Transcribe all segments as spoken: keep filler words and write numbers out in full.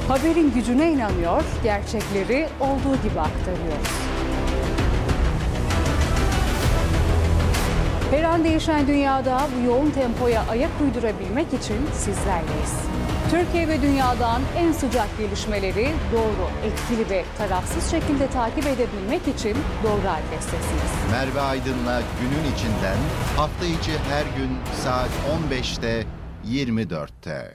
Haberin gücüne inanıyor, gerçekleri olduğu gibi aktarıyor. Her an değişen dünyada bu yoğun tempoya ayak uydurabilmek için sizlerleyiz. Türkiye ve dünyadan en sıcak gelişmeleri doğru, etkili ve tarafsız şekilde takip edebilmek için doğru adrestesiniz. Merve Aydın'la günün içinden hafta içi her gün saat on beşte yirmi dörtte.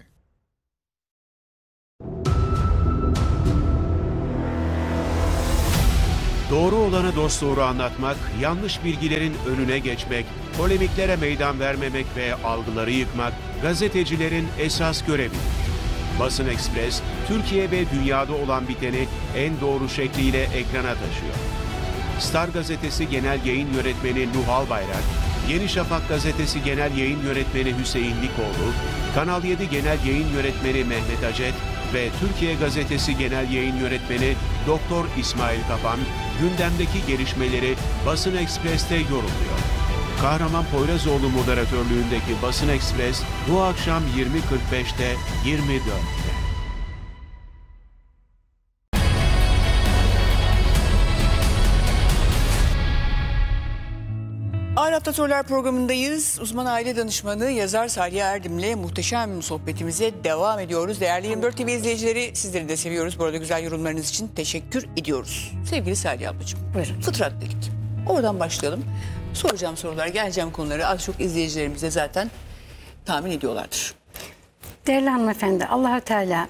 Doğru olanı dosdoğru anlatmak, yanlış bilgilerin önüne geçmek, polemiklere meydan vermemek ve algıları yıkmak gazetecilerin esas görevidir. Basın Ekspres, Türkiye ve dünyada olan biteni en doğru şekliyle ekrana taşıyor. Star Gazetesi Genel Yayın Yönetmeni Nuhal Bayrak, Yeni Şafak Gazetesi Genel Yayın Yönetmeni Hüseyin Likoğlu, Kanal yedi Genel Yayın Yönetmeni Mehmet Acet ve Türkiye Gazetesi Genel Yayın Yönetmeni Doktor İsmail Kapan, gündemdeki gelişmeleri Basın Ekspres'te yorumluyor. Kahraman Poyrazoğlu moderatörlüğündeki Basın Ekspres bu akşam yirmi kırk beşte yirmi dörtte. Ağır Hafta Sorular programındayız. Uzman aile danışmanı yazar Salih Erdem'le muhteşem sohbetimize devam ediyoruz. Değerli yirmi dört T V izleyicileri, sizleri de seviyoruz. Bu arada güzel yorumlarınız için teşekkür ediyoruz. Sevgili Salih ablacığım, Buyurun. Fıtrat dedik. Oradan başlayalım. Soracağım sorular, geleceğim konuları az çok izleyicilerimiz de zaten tahmin ediyorlardır. Değerli hanımefendi, Allah-u Teala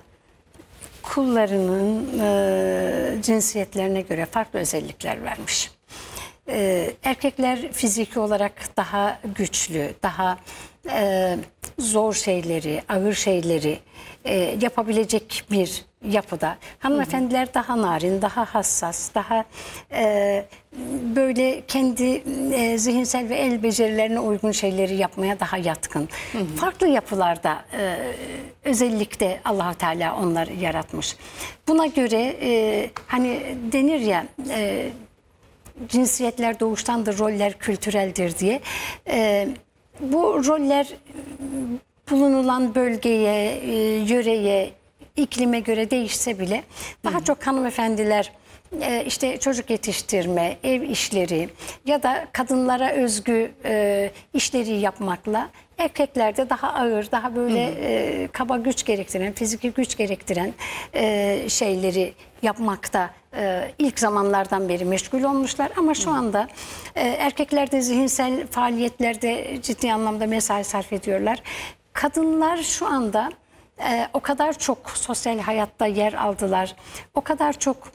kullarının e, cinsiyetlerine göre farklı özellikler vermiş. E, erkekler fiziki olarak daha güçlü, daha e, zor şeyleri, ağır şeyleri e, yapabilecek bir yapıda. Hanımefendiler daha narin, daha hassas, daha e, böyle kendi e, zihinsel ve el becerilerine uygun şeyleri yapmaya daha yatkın. Hı hı. Farklı yapılarda e, özellikle Allah-u Teala onları yaratmış. Buna göre e, hani denir ya e, cinsiyetler doğuştandır, roller kültüreldir diye. E, bu roller bulunulan bölgeye, e, yöreye, iklime göre değişse bile daha çok hanımefendiler e, işte çocuk yetiştirme, ev işleri ya da kadınlara özgü e, işleri yapmakla, erkeklerde daha ağır, daha böyle e, kaba güç gerektiren, fiziki güç gerektiren e, şeyleri yapmakta e, ilk zamanlardan beri meşgul olmuşlar. Ama şu anda e, erkekler de zihinsel faaliyetlerde ciddi anlamda mesai sarf ediyorlar. Kadınlar şu anda e, o kadar çok sosyal hayatta yer aldılar, o kadar çok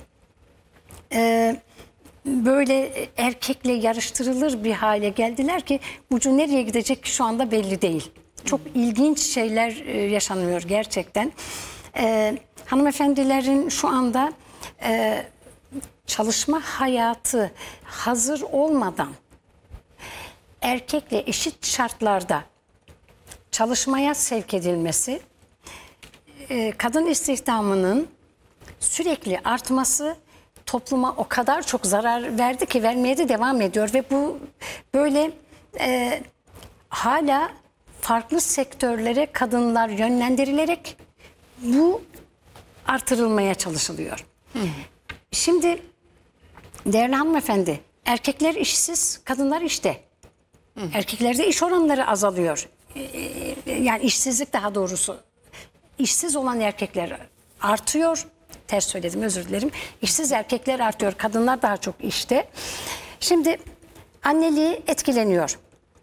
e, böyle erkekle yarıştırılır bir hale geldiler ki ucu nereye gidecek şu anda belli değil. Çok ilginç şeyler e, yaşanıyor gerçekten. E, hanımefendilerin şu anda e, çalışma hayatı hazır olmadan erkekle eşit şartlarda çalışmaya sevk edilmesi, e, kadın istihdamının sürekli artması topluma o kadar çok zarar verdi ki vermeye de devam ediyor ve bu böyle e, hala farklı sektörlere kadınlar yönlendirilerek bu artırılmaya çalışılıyor. Hı. Şimdi değerli hanımefendi, erkekler işsiz, kadınlar işte. Hı. Erkeklerde iş oranları azalıyor. Yani işsizlik daha doğrusu. İşsiz olan erkekler artıyor. Ters söyledim, özür dilerim. İşsiz erkekler artıyor, kadınlar daha çok işte. Şimdi anneliği etkileniyor.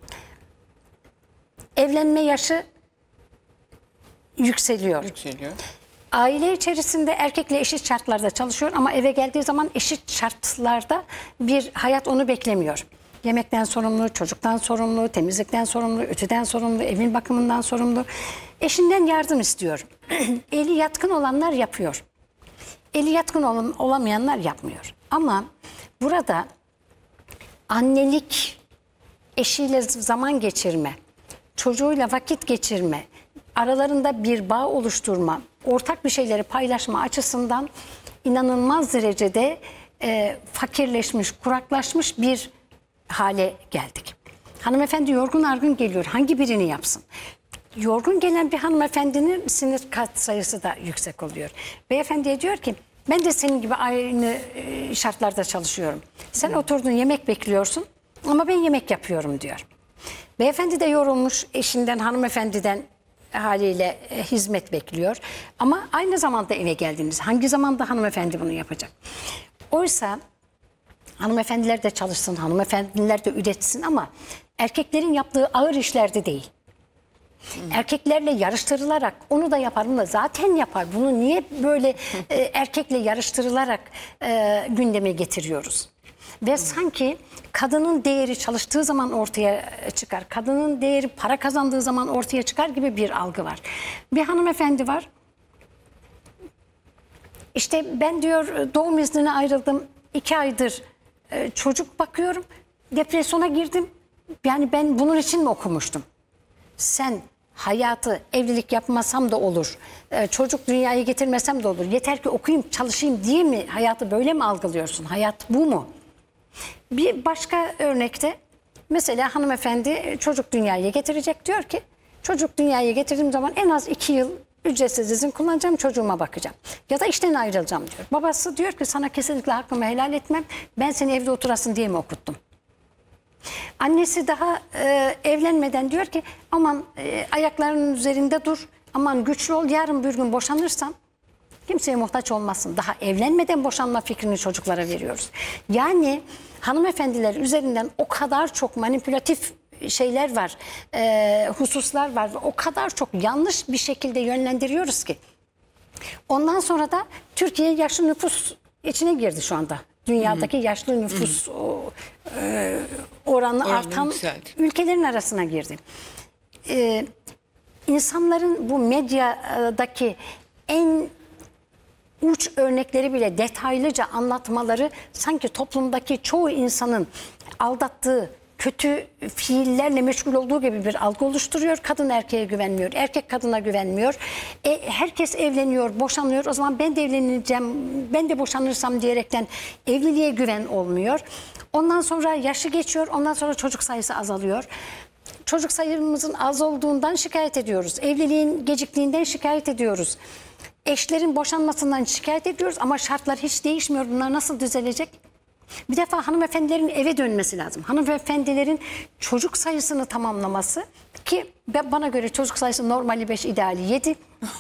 Evlenme yaşı yükseliyor. Yükseliyor. Aile içerisinde erkekle eşit şartlarda çalışıyor ama eve geldiği zaman eşit şartlarda bir hayat onu beklemiyor. Yemekten sorumlu, çocuktan sorumlu, temizlikten sorumlu, ütüden sorumlu, evin bakımından sorumlu. Eşinden yardım istiyor. Eli yatkın olanlar yapıyor. Eli yatkın ol olamayanlar yapmıyor. Ama burada annelik, eşiyle zaman geçirme, çocuğuyla vakit geçirme, aralarında bir bağ oluşturma, ortak bir şeyleri paylaşma açısından inanılmaz derecede e, fakirleşmiş, kuraklaşmış bir hale geldik. Hanımefendi yorgun argın geliyor. Hangi birini yapsın? yorgun gelen bir hanımefendinin sinir kat sayısı da yüksek oluyor. Beyefendiye diyor ki ben de senin gibi aynı e, şartlarda çalışıyorum. Sen oturdun yemek bekliyorsun ama ben yemek yapıyorum diyor. Beyefendi de yorulmuş, eşinden, hanımefendiden haliyle e, hizmet bekliyor. Ama aynı zamanda eve geldiniz. Hangi zamanda hanımefendi bunu yapacak? Oysa hanımefendiler de çalışsın, hanımefendiler de üretsin ama erkeklerin yaptığı ağır işlerde değil. Erkeklerle yarıştırılarak onu da yapar, bunu da zaten yapar. Bunu niye böyle e, erkekle yarıştırılarak e, gündeme getiriyoruz? Ve sanki kadının değeri çalıştığı zaman ortaya çıkar. Kadının değeri para kazandığı zaman ortaya çıkar gibi bir algı var. Bir hanımefendi var. İşte ben diyor doğum iznine ayrıldım. iki aydır e, çocuk bakıyorum. Depresyona girdim. Yani ben bunun için mi okumuştum? Sen hayatı evlilik yapmasam da olur, e, çocuk dünyaya getirmesem de olur, yeter ki okuyayım, çalışayım diye mi hayatı böyle mi algılıyorsun? Hayat bu mu? Bir başka örnekte mesela hanımefendi çocuk dünyaya getirecek, diyor ki çocuk dünyaya getirdiğim zaman en az iki yıl ücretsiz izin kullanacağım, çocuğuma bakacağım. Ya da işten ayrılacağım diyor. Babası diyor ki sana kesinlikle hakkımı helal etmem, ben seni evde oturasın diye mi okuttum? Annesi daha e, evlenmeden diyor ki aman e, ayaklarının üzerinde dur, aman güçlü ol, yarın bir gün boşanırsam kimseye muhtaç olmasın. Daha evlenmeden boşanma fikrini çocuklara veriyoruz. Yani hanımefendiler üzerinden o kadar çok manipülatif şeyler var, e, hususlar var ve o kadar çok yanlış bir şekilde yönlendiriyoruz ki. Ondan sonra da Türkiye yaşlı nüfus içine girdi şu anda. Dünyadaki yaşlı nüfus o, e, oranı Oranı artan yükseldi. ülkelerin arasına girdi. E, insanların bu medyadaki en uç örnekleri bile detaylıca anlatmaları sanki toplumdaki çoğu insanın aldattığı, kötü fiillerle meşgul olduğu gibi bir algı oluşturuyor. Kadın erkeğe güvenmiyor, erkek kadına güvenmiyor. E, herkes evleniyor, boşanıyor. O zaman ben de evleneceğim, ben de boşanırsam diyerekten evliliğe güven olmuyor. Ondan sonra yaşı geçiyor, ondan sonra çocuk sayısı azalıyor. Çocuk sayımızın az olduğundan şikayet ediyoruz. Evliliğin geciktiğinden şikayet ediyoruz. Eşlerin boşanmasından şikayet ediyoruz ama şartlar hiç değişmiyor. Bunlar nasıl düzelecek? Bir defa hanımefendilerin eve dönmesi lazım. Hanımefendilerin çocuk sayısını tamamlaması ki bana göre çocuk sayısı normali beş, ideali yedi.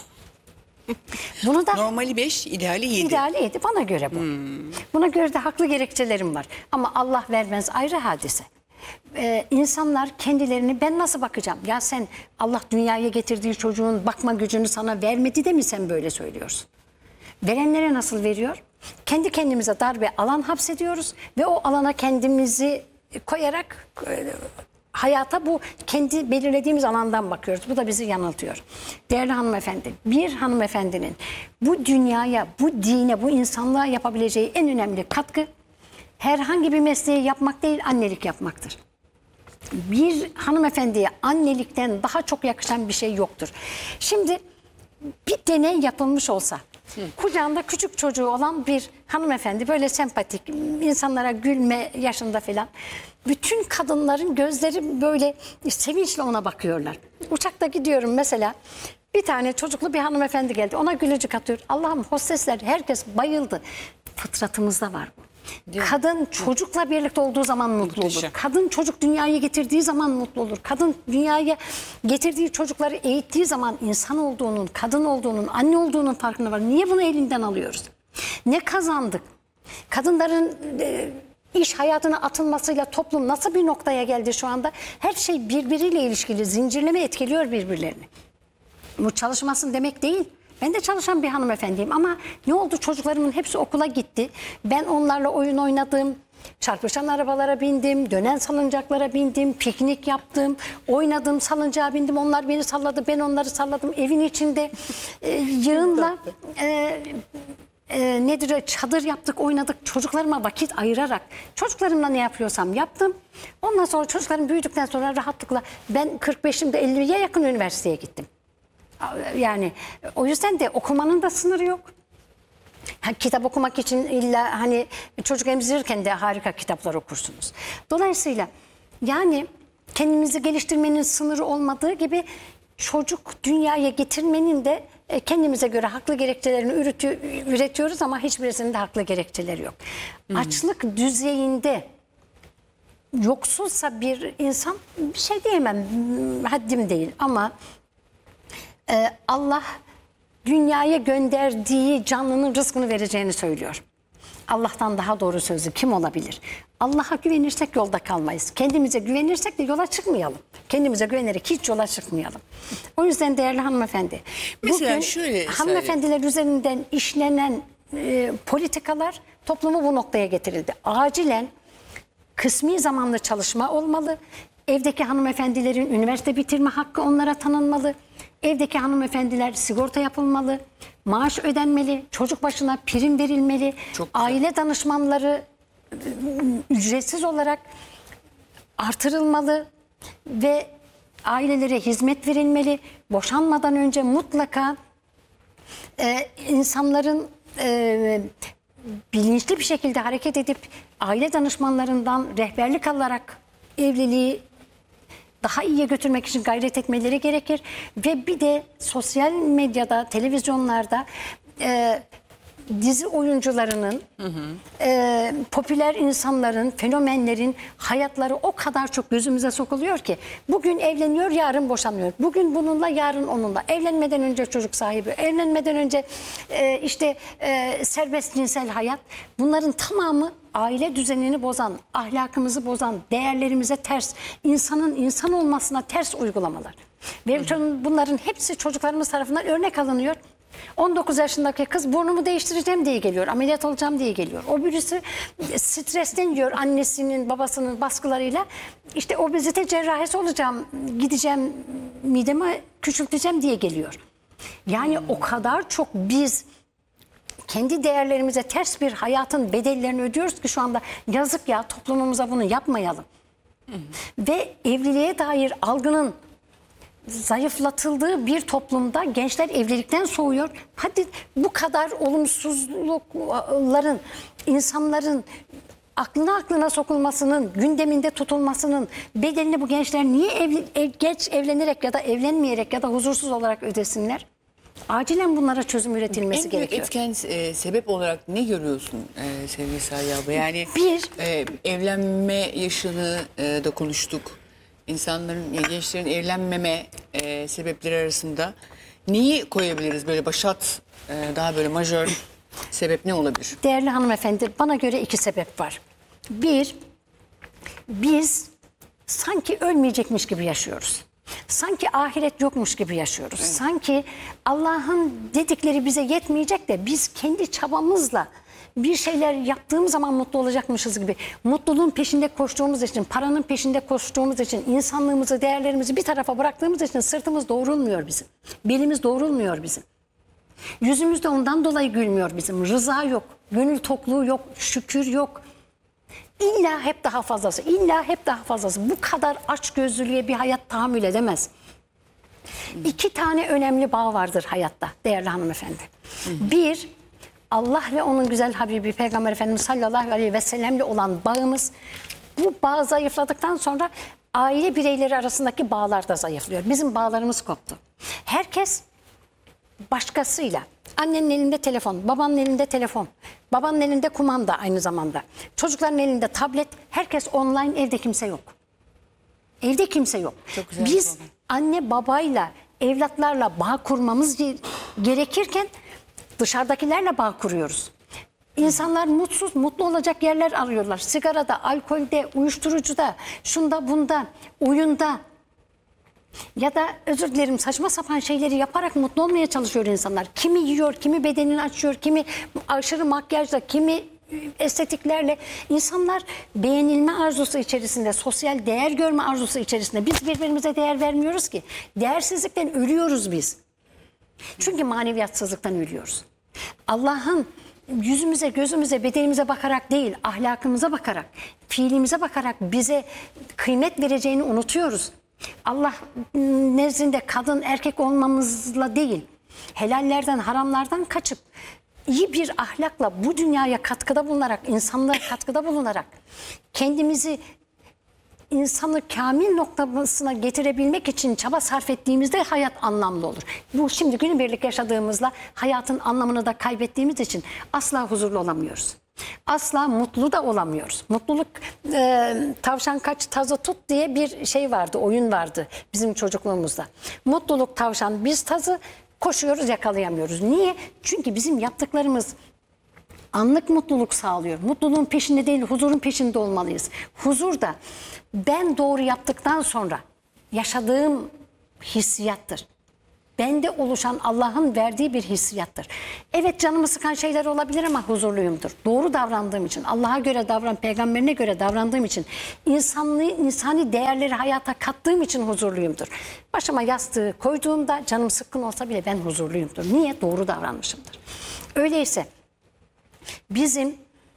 Bunu da Normali beş, ideali yedi. ideali yedi. Bana göre bu. Hmm. Buna göre de haklı gerekçelerim var. Ama Allah vermez ayrı hadise. Ee, insanlar kendilerini ben nasıl bakacağım? Ya sen Allah dünyaya getirdiği çocuğun bakma gücünü sana vermedi de mi sen böyle söylüyorsun? Verenlere nasıl veriyor? Kendi kendimize dar bir alan hapsediyoruz ve o alana kendimizi koyarak e, hayata bu kendi belirlediğimiz alandan bakıyoruz. Bu da bizi yanıltıyor. Değerli hanımefendi, bir hanımefendinin bu dünyaya, bu dine, bu insanlığa yapabileceği en önemli katkı herhangi bir mesleği yapmak değil, annelik yapmaktır. Bir hanımefendiye annelikten daha çok yakışan bir şey yoktur. Şimdi bir deney yapılmış olsa, Hı. kucağında küçük çocuğu olan bir hanımefendi, böyle sempatik, insanlara gülme yaşında falan, bütün kadınların gözleri böyle sevinçle ona bakıyorlar. Uçakta gidiyorum mesela, bir tane çocuklu bir hanımefendi geldi, ona gülücük atıyor. Allah'ım, hostesler, herkes bayıldı. Fıtratımızda var bu. Kadın çocukla birlikte olduğu zaman mutlu olur. Kadın çocuk dünyaya getirdiği zaman mutlu olur. Kadın dünyaya getirdiği çocukları eğittiği zaman insan olduğunun, kadın olduğunun, anne olduğunun farkına var. Niye bunu elinden alıyoruz? Ne kazandık? Kadınların e, iş hayatına atılmasıyla toplum nasıl bir noktaya geldi şu anda? Her şey birbiriyle ilişkili, zincirleme etkiliyor birbirlerini. Bu çalışmasın demek değil. Ben de çalışan bir hanımefendiyim ama ne oldu? Çocuklarımın hepsi okula gitti. Ben onlarla oyun oynadım, çarpışan arabalara bindim, dönen salıncaklara bindim, piknik yaptım, oynadım, salıncağa bindim. Onlar beni salladı, ben onları salladım. Evin içinde e, yığınla e, e, nedir o, çadır yaptık, oynadık. Çocuklarıma vakit ayırarak çocuklarımla ne yapıyorsam yaptım. Ondan sonra çocuklarım büyüdükten sonra rahatlıkla ben kırk beşimde elliye yakın üniversiteye gittim. Yani o yüzden de okumanın da sınırı yok. Ha, kitap okumak için illa hani çocuk emzirirken de harika kitaplar okursunuz. Dolayısıyla yani kendimizi geliştirmenin sınırı olmadığı gibi çocuk dünyaya getirmenin de e, kendimize göre haklı gerekçelerini üretiyor, üretiyoruz ama hiçbirisinin de haklı gerekçeleri yok. Hmm. Açlık düzeyinde yoksulsa bir insan, bir şey diyemem, haddim değil ama e, Allah dünyaya gönderdiği canlının rızkını vereceğini söylüyor. Allah'tan daha doğru sözü kim olabilir? Allah'a güvenirsek yolda kalmayız. Kendimize güvenirsek de yola çıkmayalım. Kendimize güvenerek hiç yola çıkmayalım. O yüzden değerli hanımefendi, Mesela bugün şöyle hanımefendiler üzerinden işlenen e, politikalar toplumu bu noktaya getirildi. Acilen kısmi zamanlı çalışma olmalı. Evdeki hanımefendilerin üniversite bitirme hakkı onlara tanınmalı. Evdeki hanımefendiler sigorta yapılmalı. Maaş ödenmeli. Çocuk başına prim verilmeli. Çok güzel. Aile danışmanları ücretsiz olarak artırılmalı ve ailelere hizmet verilmeli. Boşanmadan önce mutlaka e, insanların e, bilinçli bir şekilde hareket edip aile danışmanlarından rehberlik alarak evliliği daha iyiye götürmek için gayret etmeleri gerekir. Ve bir de sosyal medyada, televizyonlarda e, dizi oyuncularının, hı hı. E, popüler insanların, fenomenlerin hayatları o kadar çok gözümüze sokuluyor ki bugün evleniyor, yarın boşanıyor. Bugün bununla, yarın onunla. Evlenmeden önce çocuk sahibi, evlenmeden önce e, işte e, serbest cinsel hayat. Bunların tamamı aile düzenini bozan, ahlakımızı bozan, değerlerimize ters, insanın insan olmasına ters uygulamalar. Ve bunların hepsi çocuklarımız tarafından örnek alınıyor. on dokuz yaşındaki kız burnumu değiştireceğim diye geliyor, ameliyat olacağım diye geliyor. O birisi stresten diyor, annesinin, babasının baskılarıyla işte obezite cerrahisi olacağım, gideceğim, midemi küçülteceğim diye geliyor. Yani hmm. o kadar çok biz kendi değerlerimize ters bir hayatın bedellerini ödüyoruz ki şu anda yazık ya, toplumumuza bunu yapmayalım. Hmm. Ve evliliğe dair algının zayıflatıldığı bir toplumda gençler evlilikten soğuyor. Hadi bu kadar olumsuzlukların insanların aklına aklına sokulmasının, gündeminde tutulmasının bedelini bu gençler niye evli, ev, geç evlenerek ya da evlenmeyerek ya da huzursuz olarak ödesinler? Acilen bunlara çözüm üretilmesi gerekiyor. En büyük etken e, sebep olarak ne görüyorsun e, sevgili Salih abla? Yani bir, e, evlenme yaşını e, da konuştuk. İnsanların, yani gençlerin evlenmeme e, sebepleri arasında neyi koyabiliriz? Böyle başat, e, daha böyle majör sebep ne olabilir? Değerli hanımefendi, bana göre iki sebep var. Bir, biz sanki ölmeyecekmiş gibi yaşıyoruz. Sanki ahiret yokmuş gibi yaşıyoruz. Evet. Sanki Allah'ın dedikleri bize yetmeyecek de biz kendi çabamızla bir şeyler yaptığımız zaman mutlu olacakmışız gibi. Mutluluğun peşinde koştuğumuz için, paranın peşinde koştuğumuz için, insanlığımızı, değerlerimizi bir tarafa bıraktığımız için sırtımız doğrulmuyor bizim. Belimiz doğrulmuyor bizim. Yüzümüz de ondan dolayı gülmüyor bizim. Rıza yok, gönül tokluğu yok, şükür yok. İlla hep daha fazlası, illa hep daha fazlası. Bu kadar açgözlülüğe bir hayat tahammül edemez. İki tane önemli bağ vardır hayatta değerli hanımefendi. Bir, Allah ve onun güzel Habibi Peygamber Efendimiz sallallahu aleyhi ve sellemle olan bağımız. Bu bağ zayıfladıktan sonra aile bireyleri arasındaki bağlar da zayıflıyor. Bizim bağlarımız koptu. Herkes başkasıyla. Annenin elinde telefon, babanın elinde telefon, babanın elinde kumanda aynı zamanda. Çocukların elinde tablet, herkes online, evde kimse yok. Evde kimse yok. Biz anne babayla, evlatlarla bağ kurmamız gerekirken dışarıdakilerle bağ kuruyoruz. İnsanlar mutsuz, mutlu olacak yerler arıyorlar. Sigarada, alkolde, uyuşturucuda, şunda bunda, oyunda. Ya da özür dilerim saçma sapan şeyleri yaparak mutlu olmaya çalışıyor insanlar. Kimi yiyor, kimi bedenini açıyor, kimi aşırı makyajla, kimi estetiklerle. İnsanlar beğenilme arzusu içerisinde, sosyal değer görme arzusu içerisinde. Biz birbirimize değer vermiyoruz ki. Değersizlikten ölüyoruz biz. Çünkü maneviyatsızlıktan ölüyoruz. Allah'ın yüzümüze, gözümüze, bedenimize bakarak değil, ahlakımıza bakarak, fiilimize bakarak bize kıymet vereceğini unutuyoruz. Allah nezdinde kadın erkek olmamızla değil, helallerden, haramlardan kaçıp iyi bir ahlakla bu dünyaya katkıda bulunarak, insanlığa katkıda bulunarak kendimizi insanı kamil noktasına getirebilmek için çaba sarf ettiğimizde hayat anlamlı olur. Bu şimdi günübirlik yaşadığımızla hayatın anlamını da kaybettiğimiz için asla huzurlu olamıyoruz. Asla mutlu da olamıyoruz. Mutluluk e, tavşan kaç tazı tut diye bir şey vardı, oyun vardı bizim çocukluğumuzda. Mutluluk tavşan, biz tazı koşuyoruz, yakalayamıyoruz. Niye? Çünkü bizim yaptıklarımız anlık mutluluk sağlıyor. Mutluluğun peşinde değil, huzurun peşinde olmalıyız. Huzur da ben doğru yaptıktan sonra yaşadığım hissiyattır. Bende oluşan Allah'ın verdiği bir hissiyattır. Evet, canımı sıkan şeyler olabilir ama huzurluyumdur. Doğru davrandığım için, Allah'a göre davran, peygamberine göre davrandığım için, insanlığı, insani değerleri hayata kattığım için huzurluyumdur. Başıma yastığı koyduğumda canım sıkkın olsa bile ben huzurluyumdur. Niye? Doğru davranmışımdır. Öyleyse bizim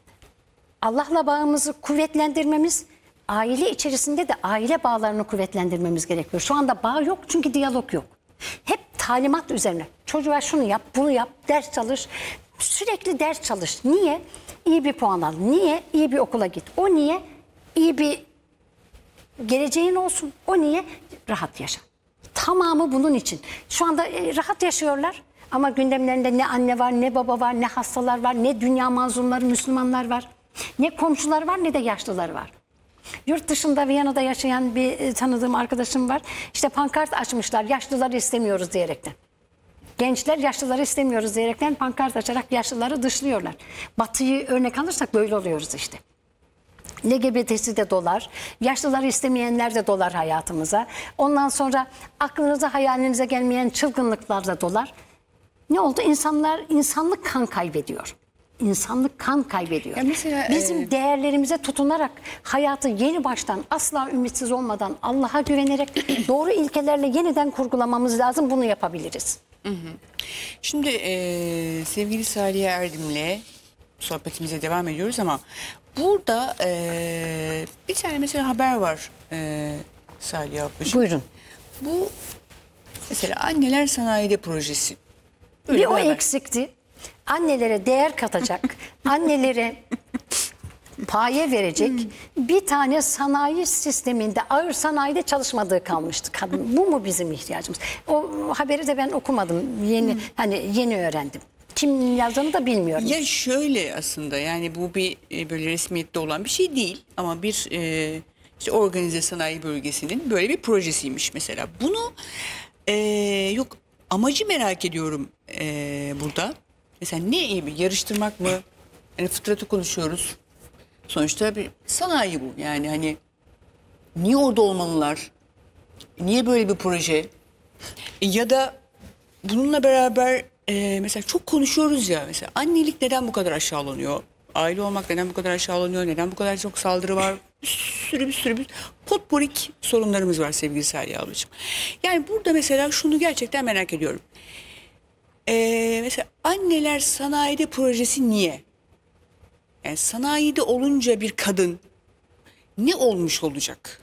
Allah'la bağımızı kuvvetlendirmemiz, aile içerisinde de aile bağlarını kuvvetlendirmemiz gerekiyor. Şu anda bağ yok çünkü diyalog yok. Hep talimat üzerine. Çocuğa şunu yap, bunu yap, ders çalış. Sürekli ders çalış. Niye? İyi bir puan al. Niye? İyi bir okula git. O niye? İyi bir geleceğin olsun. O niye? Rahat yaşa. Tamamı bunun için. Şu anda e, rahat yaşıyorlar. Ama gündemlerinde ne anne var, ne baba var, ne hastalar var, ne dünya mazlumları, Müslümanlar var. Ne komşular var, ne de yaşlılar var. Yurt dışında Viyana'da yaşayan bir e, tanıdığım arkadaşım var. İşte pankart açmışlar, yaşlıları istemiyoruz diyerekten. Gençler yaşlıları istemiyoruz diyerekten pankart açarak yaşlıları dışlıyorlar. Batı'yı örnek alırsak böyle oluyoruz işte. L G B T'si de dolar, yaşlıları istemeyenler de dolar hayatımıza. Ondan sonra aklınıza, hayalinize gelmeyen çılgınlıklar da dolar. Ne oldu? İnsanlar, insanlık kan kaybediyor. İnsanlık kan kaybediyor. Ya mesela, Bizim e... değerlerimize tutunarak hayatı yeni baştan asla ümitsiz olmadan Allah'a güvenerek doğru ilkelerle yeniden kurgulamamız lazım. Bunu yapabiliriz. Hı hı. Şimdi e, sevgili Saliha Erdem'le sohbetimize devam ediyoruz ama burada e, bir tane mesela haber var e, Saliha ablacığım. Buyurun. Bu mesela Anneler Sanayide Projesi. Böyle bir o haber. eksikti. Annelere değer katacak, annelere paye verecek bir tane sanayi sisteminde, ağır sanayide çalışmadığı kalmıştı kadın. Bu mu bizim ihtiyacımız? O haberi de ben okumadım. Yeni hani yeni öğrendim. Kim yazdığını da bilmiyorum. Ya şöyle aslında, yani bu bir e, böyle resmiyette olan bir şey değil ama bir e, işte organize sanayi bölgesinin böyle bir projesiymiş mesela. Bunu e, yok amacı merak ediyorum e, burada. Mesela ne iyi bir yarıştırmak mı? Yani fıtratı konuşuyoruz. Sonuçta bir sanayi bu. Yani hani niye orada olmalılar? Niye böyle bir proje? E, ya da bununla beraber e, mesela çok konuşuyoruz ya, mesela annelik neden bu kadar aşağılanıyor? Aile olmak neden bu kadar aşağılanıyor? Neden bu kadar çok saldırı var? Bir sürü bir sürü bir potpourri sorunlarımız var sevgili Saliha ablacığım. Yani burada mesela şunu gerçekten merak ediyorum. Ee, mesela Anneler Sanayide Projesi niye? Yani sanayide olunca bir kadın ne olmuş olacak?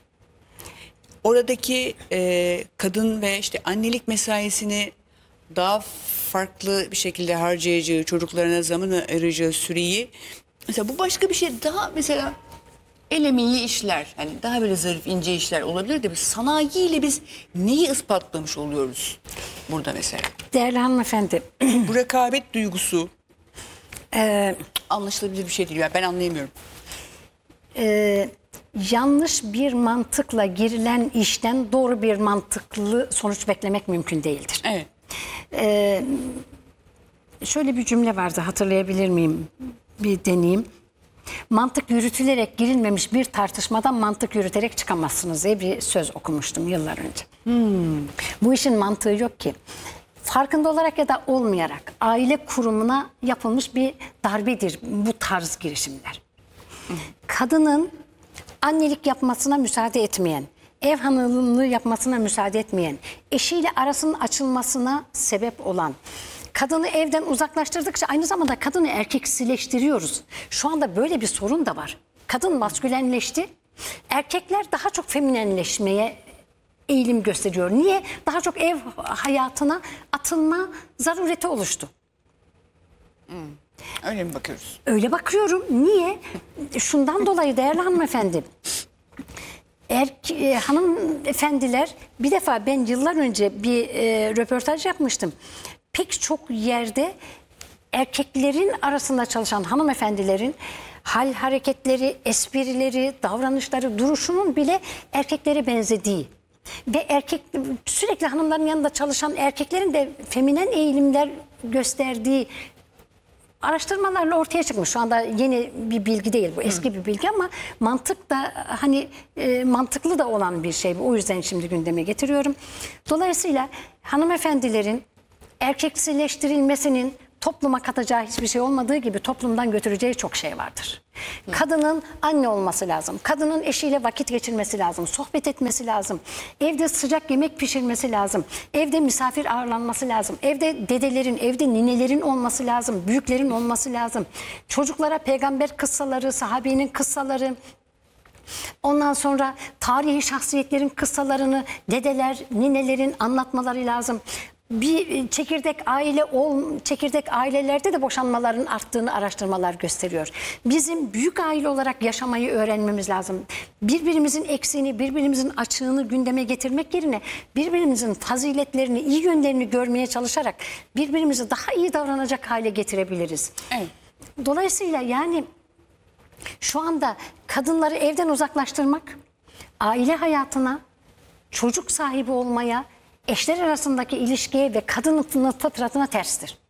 Oradaki e, kadın ve işte annelik mesaisini daha farklı bir şekilde harcayacağı, çocuklarına zaman ayıracağı süreyi, mesela bu başka bir şey, daha mesela el emeği işler, hani daha böyle zarif ince işler olabilir de sanayiyle biz neyi ispatlamış oluyoruz burada mesela? Değerli hanımefendi, Bu rekabet duygusu e, anlaşılabilir bir şey değil. Yani ben anlayamıyorum. e, yanlış bir mantıkla girilen işten doğru bir mantıklı sonuç beklemek mümkün değildir. Evet. E, şöyle bir cümle vardı, hatırlayabilir miyim? Bir deneyeyim. Mantık yürütülerek girilmemiş bir tartışmadan mantık yürüterek çıkamazsınız diye bir söz okumuştum yıllar önce. Hmm. Bu işin mantığı yok ki. Farkında olarak ya da olmayarak aile kurumuna yapılmış bir darbedir bu tarz girişimler. Hmm. Kadının annelik yapmasına müsaade etmeyen, ev hanımlığı yapmasına müsaade etmeyen, eşiyle arasının açılmasına sebep olan, kadını evden uzaklaştırdıkça aynı zamanda kadını erkeksileştiriyoruz. Şu anda böyle bir sorun da var. Kadın maskülenleşti. Erkekler daha çok feminenleşmeye eğilim gösteriyor. Niye? Daha çok ev hayatına atılma zarureti oluştu. Hmm. Öyle mi bakıyoruz? Öyle bakıyorum. Niye? Şundan dolayı değerli hanımefendi. erke, e, hanımefendiler, bir defa ben yıllar önce bir e, röportaj yapmıştım. Pek çok yerde erkeklerin arasında çalışan hanımefendilerin hal hareketleri, esprileri, davranışları, duruşunun bile erkeklere benzediği ve erkek sürekli hanımların yanında çalışan erkeklerin de feminen eğilimler gösterdiği araştırmalarla ortaya çıkmış. Şu anda yeni bir bilgi değil bu, eski bir bilgi ama mantık da hani e, mantıklı da olan bir şey bu. O yüzden şimdi gündeme getiriyorum. Dolayısıyla hanımefendilerin erkeksileştirilmesinin topluma katacağı hiçbir şey olmadığı gibi toplumdan götüreceği çok şey vardır. Kadının anne olması lazım. Kadının eşiyle vakit geçirmesi lazım. Sohbet etmesi lazım. Evde sıcak yemek pişirmesi lazım. Evde misafir ağırlanması lazım. Evde dedelerin, evde ninelerin olması lazım. Büyüklerin olması lazım. Çocuklara peygamber kıssaları, sahabenin kıssaları, ondan sonra tarihi şahsiyetlerin kıssalarını dedeler, ninelerin anlatmaları lazım. Bir çekirdek aile ol, çekirdek ailelerde de boşanmaların arttığını araştırmalar gösteriyor. Bizim büyük aile olarak yaşamayı öğrenmemiz lazım. Birbirimizin eksiğini, birbirimizin açığını gündeme getirmek yerine birbirimizin faziletlerini, iyi yönlerini görmeye çalışarak birbirimize daha iyi davranacak hale getirebiliriz. Evet. Dolayısıyla yani şu anda kadınları evden uzaklaştırmak, aile hayatına, çocuk sahibi olmaya, eşler arasındaki ilişkiye ve kadının fıtratına terstir.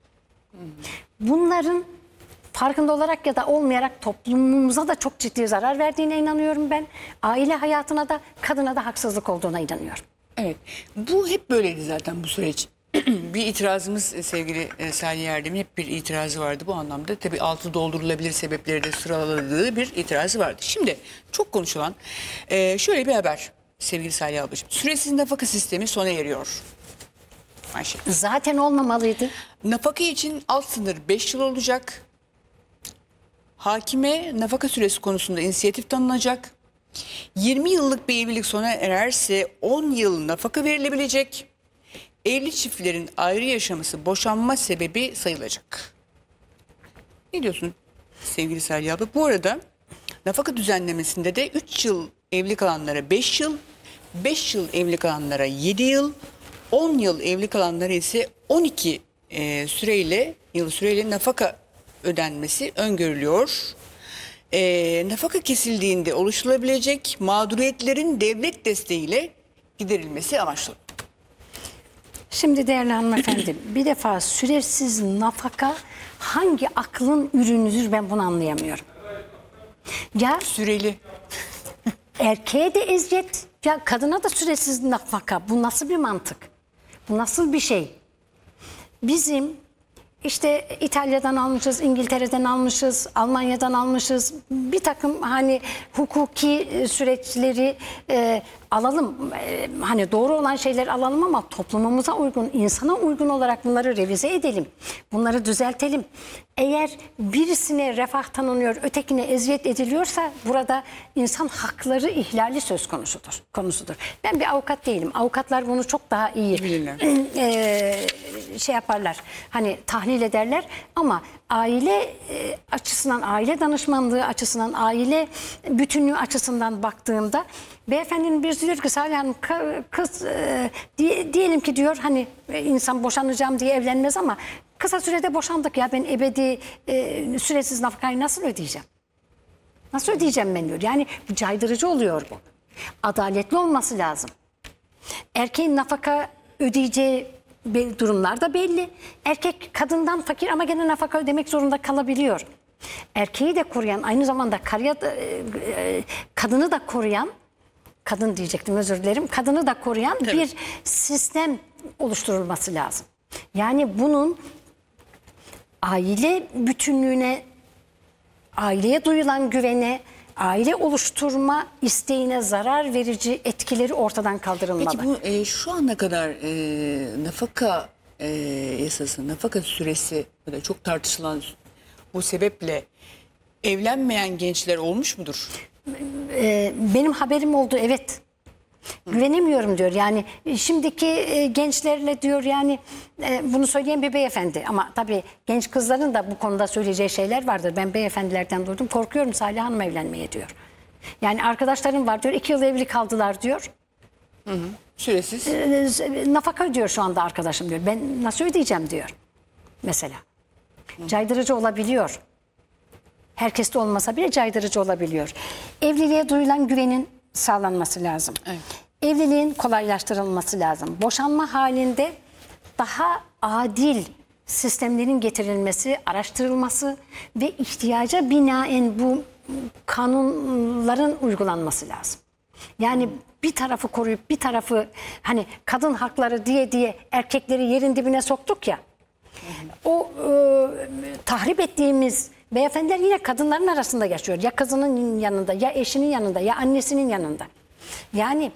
Bunların farkında olarak ya da olmayarak toplumumuza da çok ciddi zarar verdiğine inanıyorum ben. Aile hayatına da kadına da haksızlık olduğuna inanıyorum. Evet. Bu hep böyleydi zaten bu süreç. Bir itirazımız e, sevgili e, Salih Erdem'in hep bir itirazı vardı bu anlamda. Tabii altı doldurulabilir sebepleri de sıraladığı bir itirazı vardı. Şimdi çok konuşulan e, şöyle bir haber sevgili Salih ablacığım. Süresiz nafaka sistemi sona eriyor. Ayşe. Zaten olmamalıydı. Nafaka için alt sınır beş yıl olacak. Hakime nafaka süresi konusunda inisiyatif tanınacak. yirmi yıllık bir evlilik sona ererse on yıl nafaka verilebilecek. Evli çiftlerin ayrı yaşaması boşanma sebebi sayılacak. Ne diyorsun sevgili Salih abla? Bu arada nafaka düzenlemesinde de üç yıl evli kalanlara beş yıl, beş yıl evli kalanlara yedi yıl, on yıl evli kalanlara ise on iki e, süreyle yıl süreyle nafaka ödenmesi öngörülüyor. E, nafaka kesildiğinde oluşturabilecek mağduriyetlerin devlet desteğiyle giderilmesi amaçlanıyor. Şimdi değerli hanımefendi, bir defa süresiz nafaka hangi aklın ürünüdür ben bunu anlayamıyorum. Ya Süreli. erkeğe de eziyet, ya kadına da süresiz nafaka. Bu nasıl bir mantık? Bu nasıl bir şey? Bizim işte İtalya'dan almışız, İngiltere'den almışız, Almanya'dan almışız. Bir takım hani hukuki süreçleri e, alalım. E, hani doğru olan şeyleri alalım ama toplumumuza uygun, insana uygun olarak bunları revize edelim. Bunları düzeltelim. Eğer birisine refah tanınıyor, ötekine eziyet ediliyorsa burada insan hakları ihlali söz konusudur. konusudur. Ben bir avukat değilim. Avukatlar bunu çok daha iyi e, şey yaparlar. Hani tahlil ederler ama aile e, açısından, aile danışmanlığı açısından, aile bütünlüğü açısından baktığımda beyefendinin birisi diyor ki Salih Hanım kız e, diye, diyelim ki diyor hani e, insan boşanacağım diye evlenmez ama kısa sürede boşandık ya ben ebedi e, süresiz nafakayı nasıl ödeyeceğim? Nasıl ödeyeceğim ben diyor. Yani caydırıcı oluyor bu. Adaletli olması lazım. Erkeğin nafaka ödeyeceği durumlar da belli. Erkek kadından fakir ama gene nafaka ödemek zorunda kalabiliyor. Erkeği de koruyan, aynı zamanda karıya, e, kadını da koruyan, kadın diyecektim özür dilerim, kadını da koruyan Tabii. bir sistem oluşturulması lazım. Yani bunun aile bütünlüğüne, aileye duyulan güvene, aile oluşturma isteğine zarar verici etkileri ortadan kaldırılmalı. Peki bu e, şu ana kadar e, nafaka e, yasası, nafaka süresi böyle çok tartışılan bu sebeple evlenmeyen gençler olmuş mudur? Ee, benim haberim oldu evet. Güvenemiyorum diyor. Yani şimdiki e, gençlerle diyor yani e, bunu söyleyen bir beyefendi ama tabii genç kızların da bu konuda söyleyeceği şeyler vardır. Ben beyefendilerden duydum. Korkuyorum Salih Hanım evlenmeye diyor. Yani arkadaşlarım var diyor, iki yıl evli kaldılar diyor. Süresiz. E, nafaka ödüyor şu anda arkadaşım diyor. Ben nasıl ödeyeceğim diyor mesela. Caydırıcı olabiliyor. Herkeste olmasa bile caydırıcı olabiliyor. Evliliğe duyulan güvenin sağlanması lazım. Evet. Evliliğin kolaylaştırılması lazım. Boşanma halinde daha adil sistemlerin getirilmesi, araştırılması ve ihtiyaca binaen bu kanunların uygulanması lazım. Yani bir tarafı koruyup bir tarafı hani kadın hakları diye diye erkekleri yerin dibine soktuk ya. O e, tahrip ettiğimiz beyefendiler yine kadınların arasında yaşıyor. Ya kızının yanında, ya eşinin yanında, ya annesinin yanında. Yani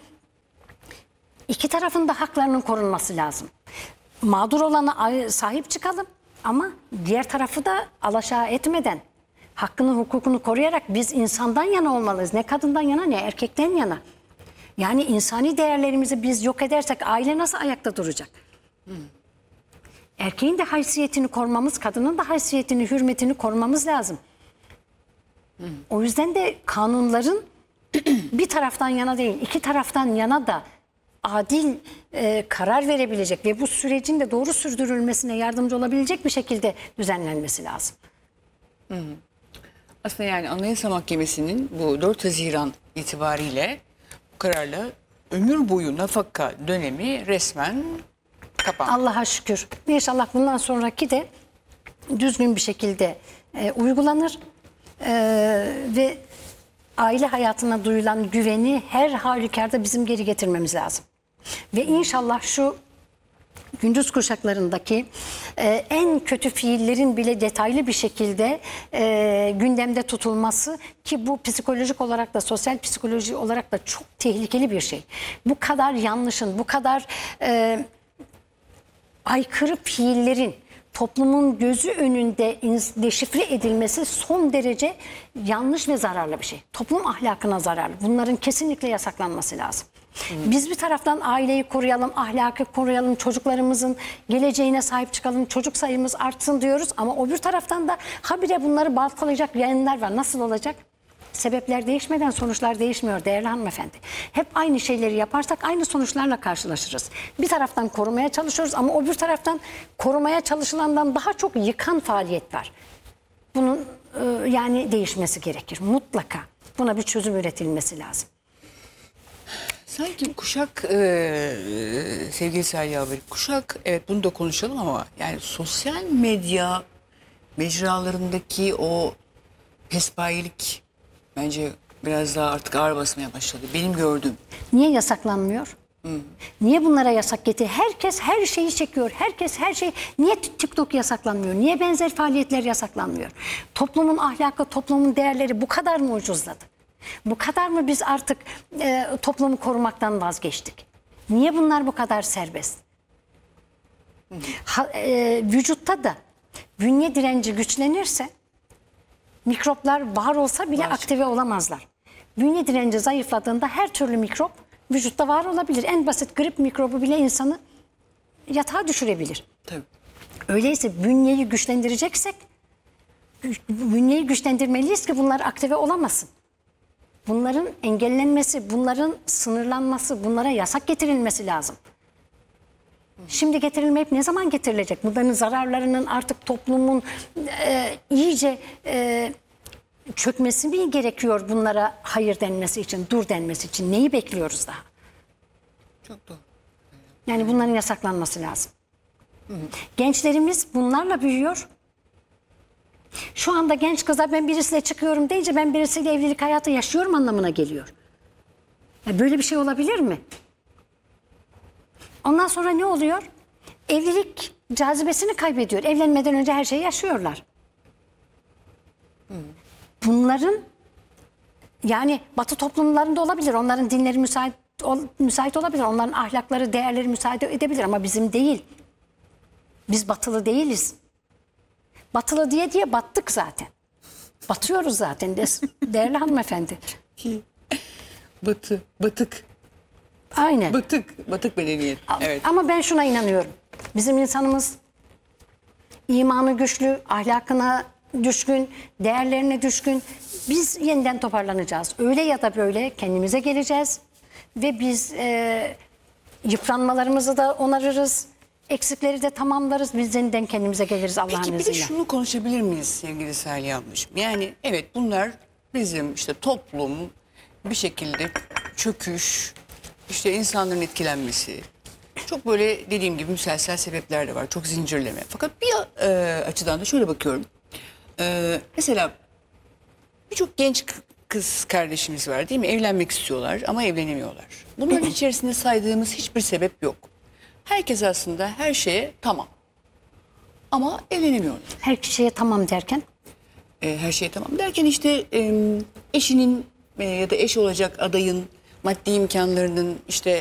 iki tarafın da haklarının korunması lazım. Mağdur olana sahip çıkalım ama diğer tarafı da alaşağı etmeden, hakkını, hukukunu koruyarak biz insandan yana olmalıyız. Ne kadından yana ne erkekten yana. Yani insani değerlerimizi biz yok edersek aile nasıl ayakta duracak? Hmm. Erkeğin de haysiyetini korumamız, kadının da haysiyetini, hürmetini korumamız lazım. Hmm. O yüzden de kanunların bir taraftan yana değil, iki taraftan yana da adil e, karar verebilecek ve bu sürecin de doğru sürdürülmesine yardımcı olabilecek bir şekilde düzenlenmesi lazım. Hı. Aslında yani Anayasa Mahkemesi'nin bu dört Haziran itibariyle bu kararla ömür boyu nafaka dönemi resmen kapandı. Allah'a şükür. İnşallah bundan sonraki de düzgün bir şekilde e, uygulanır e, ve aile hayatına duyulan güveni her halükarda bizim geri getirmemiz lazım. Ve inşallah şu gündüz kuşaklarındaki e, en kötü fiillerin bile detaylı bir şekilde e, gündemde tutulması, ki bu psikolojik olarak da sosyal psikoloji olarak da çok tehlikeli bir şey. Bu kadar yanlışın, bu kadar e, aykırı fiillerin toplumun gözü önünde deşifre edilmesi son derece yanlış ve zararlı bir şey. Toplum ahlakına zararlı. Bunların kesinlikle yasaklanması lazım. Hmm. Biz bir taraftan aileyi koruyalım, ahlakı koruyalım, çocuklarımızın geleceğine sahip çıkalım, çocuk sayımız artsın diyoruz. Ama öbür taraftan da habire bunları baltalayacak yayınlar var. Nasıl olacak? Sebepler değişmeden sonuçlar değişmiyor değerli hanımefendi. Hep aynı şeyleri yaparsak aynı sonuçlarla karşılaşırız. Bir taraftan korumaya çalışıyoruz ama öbür taraftan korumaya çalışılandan daha çok yıkan faaliyet var. Bunun e, yani değişmesi gerekir mutlaka. Buna bir çözüm üretilmesi lazım. Sanki kuşak e, sevgili Salih abi, kuşak evet bunu da konuşalım ama yani sosyal medya mecralarındaki o pespayelik bence biraz daha artık ağır basmaya başladı. Benim gördüğüm. Niye yasaklanmıyor? Hmm. Niye bunlara yasak getir? Herkes her şeyi çekiyor. Herkes her şey. Niye TikTok yasaklanmıyor? Niye benzer faaliyetler yasaklanmıyor? Toplumun ahlakı, toplumun değerleri bu kadar mı ucuzladı? Bu kadar mı biz artık e, toplumu korumaktan vazgeçtik? Niye bunlar bu kadar serbest? Hmm. Ha, e, vücutta da bünye direnci güçlenirse mikroplar var olsa bile var. Aktive olamazlar. Bünye direnci zayıfladığında her türlü mikrop vücutta var olabilir. En basit grip mikrobu bile insanı yatağa düşürebilir. Tabii. Öyleyse bünyeyi güçlendireceksek bünyeyi güçlendirmeliyiz ki bunlar aktive olamasın. Bunların engellenmesi, bunların sınırlanması, bunlara yasak getirilmesi lazım. Şimdi getirilmeyip ne zaman getirilecek? Bunların zararlarının artık toplumun e, iyice e, çökmesi mi gerekiyor bunlara hayır denmesi için, dur denmesi için? Neyi bekliyoruz daha? Çok doğru. Yani bunların yasaklanması lazım. Hı hı. Gençlerimiz bunlarla büyüyor. Şu anda genç kıza ben birisiyle çıkıyorum deyince ben birisiyle evlilik hayatı yaşıyorum anlamına geliyor. Ya böyle bir şey olabilir mi? Ondan sonra ne oluyor? Evlilik cazibesini kaybediyor. Evlenmeden önce her şeyi yaşıyorlar. Hmm. Bunların yani Batı toplumlarında olabilir. Onların dinleri müsait, ol, müsait olabilir. Onların ahlakları, değerleri müsaade edebilir ama bizim değil. Biz batılı değiliz. Batılı diye diye battık zaten. Batıyoruz zaten değerli hanımefendi. Batı, batık. Aynen. Batık, batık medeniyet. Evet. Ama ben şuna inanıyorum. Bizim insanımız imanı güçlü, ahlakına düşkün, değerlerine düşkün. Biz yeniden toparlanacağız. Öyle ya da böyle kendimize geleceğiz ve biz e, yıpranmalarımızı da onarırız. Eksikleri de tamamlarız. Biz yeniden kendimize geliriz Allah'ın Peki bir izniyle. de şunu konuşabilir miyiz sevgili Salih ablacığım? Yani evet bunlar bizim işte toplum bir şekilde çöküş, işte insanların etkilenmesi. Çok böyle dediğim gibi müselsel sebepler de var. Çok zincirleme. Fakat bir e, açıdan da şöyle bakıyorum. E, mesela birçok genç k- kız kardeşimiz var değil mi? Evlenmek istiyorlar ama evlenemiyorlar. Bunların içerisinde saydığımız hiçbir sebep yok. Herkes aslında her şeye tamam. Ama evlenemiyorlar. Her kişiye tamam derken E, her şey tamam derken işte e, eşinin e, ya da eş olacak adayın maddi imkanlarının işte